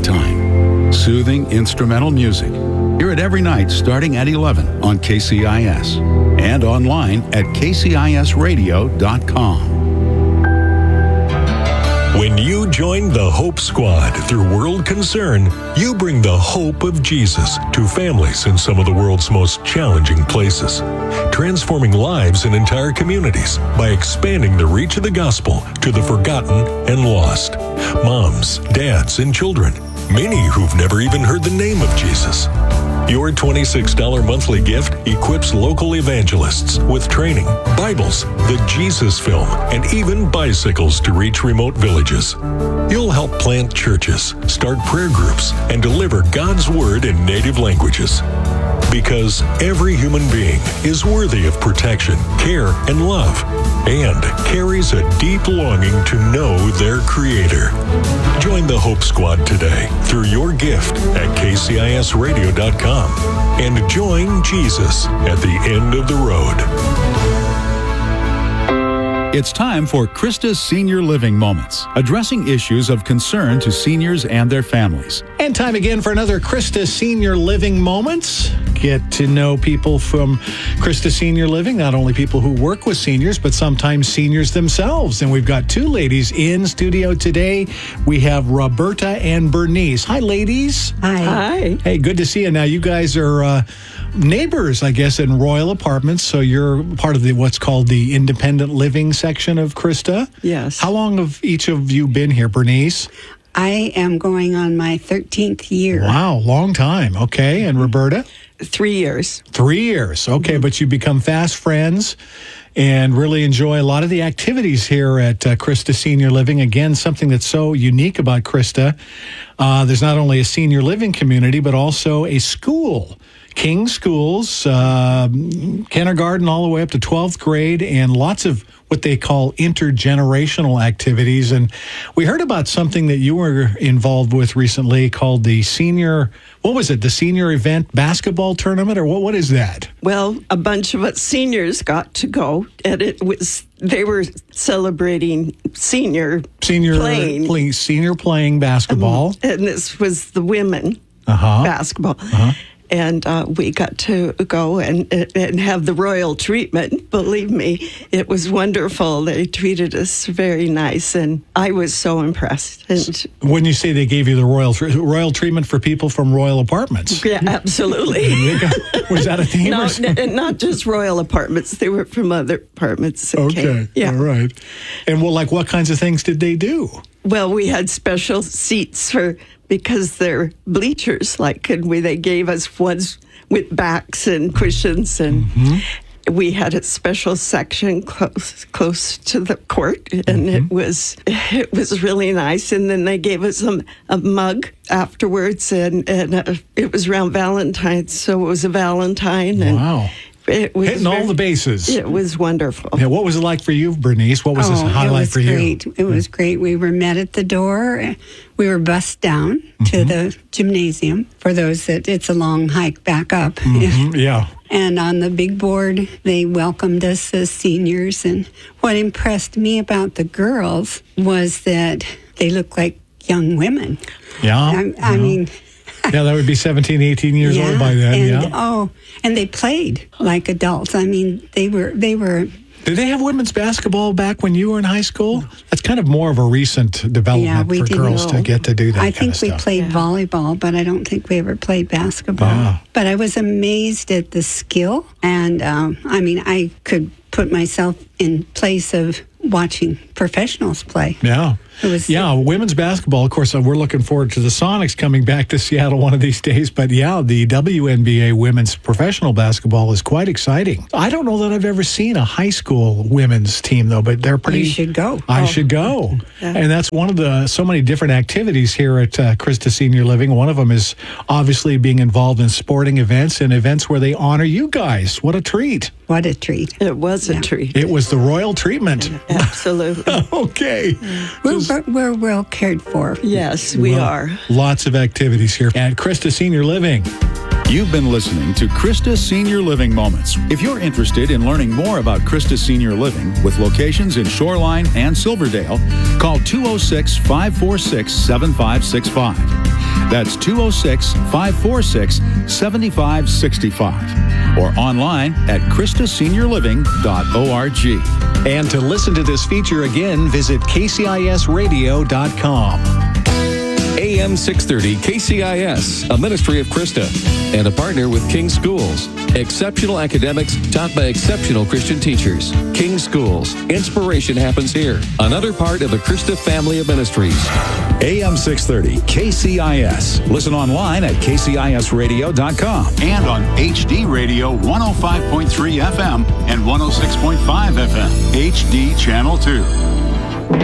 time. Soothing instrumental music. Hear it every night starting at 11 on KCIS and online at kcisradio.com. When you join the Hope Squad through World Concern, you bring the hope of Jesus to families in some of the world's most challenging places, transforming lives and entire communities by expanding the reach of the gospel to the forgotten and lost. Moms, dads, and children, many who've never even heard the name of Jesus. Your $26 monthly gift equips local evangelists with training, Bibles, the Jesus Film, and even bicycles to reach remote villages. You'll help plant churches, start prayer groups, and deliver God's Word in native languages. Because every human being is worthy of protection, care, and love, and carries a deep longing to know their Creator. Join the Hope Squad today through your gift at kcisradio.com and join Jesus at the end of the road. It's time for Krista's Senior Living Moments, addressing issues of concern to seniors and their families. And time again for another Krista Senior Living Moments. Get to know people from Krista Senior Living, not only people who work with seniors, but sometimes seniors themselves. And we've got two ladies in studio today. We have Roberta and Bernice. Hi, ladies. Hi. Hey, good to see you. Now, you guys are neighbors, I guess, in Royal Apartments. So you're part of what's called the independent living section of Krista. Yes. How long have each of you been here, Bernice? I am going on my 13th year. Wow, long time. Okay. And Roberta? 3 years. 3 years. Okay, but you become fast friends and really enjoy a lot of the activities here at Krista Senior Living. Again, something that's so unique about Krista. There's not only a senior living community, but also a school. King schools, kindergarten all the way up to 12th grade, and lots of what they call intergenerational activities. And we heard about something that you were involved with recently called the senior, what was it, the senior event basketball tournament, or what is that? Well, a bunch of us seniors got to go, and they were celebrating senior playing basketball. And this was the women basketball. And we got to go and have the royal treatment. Believe me, it was wonderful. They treated us very nice, and I was so impressed. And when you say they gave you the royal treatment for people from Royal Apartments? Yeah, absolutely. Was that a theme? No, not just Royal Apartments. They were from other apartments. Okay, yeah. All right. And what kinds of things did they do? Well, we had special seats because they're bleachers, they gave us ones with backs and cushions, and we had a special section close to the court, and it was really nice. And then they gave us a mug afterwards, and it was around Valentine's, so it was a Valentine. And wow. It was hitting all the bases. It was wonderful. Yeah, what was it like for you, Bernice? What was this highlight for you? It was great. We were met at the door. We were bussed down to the gymnasium. For those that it's a long hike back up. Yeah. And on the big board, they welcomed us as seniors. And what impressed me about the girls was that they looked like young women. Yeah. I mean... Yeah, that would be 17, 18 years old by then, and they played like adults. I mean, they were... Did they have women's basketball back when you were in high school? That's kind of more of a recent development for girls to get to do that. I think we played volleyball, but I don't think we ever played basketball. Yeah. But I was amazed at the skill, and I could put myself in place of watching professionals play. Yeah. Women's basketball, of course, we're looking forward to the Sonics coming back to Seattle one of these days. But the WNBA women's professional basketball is quite exciting. I don't know that I've ever seen a high school women's team, though, but they're pretty... You should go. I should go. Yeah. And that's one of the so many different activities here at Krista Senior Living. One of them is obviously being involved in sporting events and events where they honor you guys. What a treat. What a treat. It was a treat. It was the royal treatment. Absolutely. Okay. We're well cared for. Yes, we are. Lots of activities here at Krista Senior Living. You've been listening to Krista Senior Living Moments. If you're interested in learning more about Krista Senior Living with locations in Shoreline and Silverdale, call 206-546-7565. That's 206-546-7565. Or online at christaseniorliving.org. And to listen to this feature again, visit kcisradio.com. AM 630 KCIS, a ministry of Krista, and a partner with King Schools. Exceptional academics taught by exceptional Christian teachers. King Schools. Inspiration happens here. Another part of the Krista family of ministries. AM 630 KCIS. Listen online at kcisradio.com and on HD Radio 105.3 FM and 106.5 FM. HD Channel 2.